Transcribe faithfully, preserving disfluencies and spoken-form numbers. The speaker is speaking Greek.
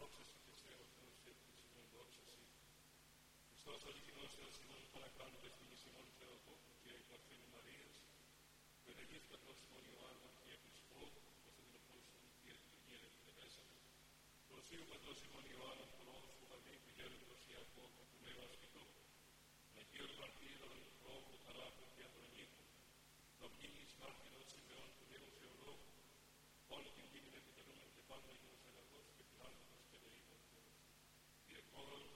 δόξα σου και Θεός, Θεός και Χριστόν, δόξα σου. Χριστός αληθινός Θεός ημών, παρακάνοντας την εις ημών Θεοτόκου και εκ Παρθένου Μαρίας, που ενεργείς πατρός ημών Ιωάννου και Χριστόδου, ως την Απόστολο και την Κύριε επιτελέσαμε, προς Θείου πατρός ημών Ιωάννου, πρόδος του Βαρνή, του Γέρου Προσιακό, του Μέου Ασκητό, Αγίων Μαρτύρων, Ρόβου, Ταράκου και Αντρονίκου, Δομνίνης Μάρτυρος Σιμεών του Νέου Θεολόγου, όλη την γη επιτελούμε και πάντα και ο Σελαγός και πλάνος και δεήμων Θεός. Διεκόρων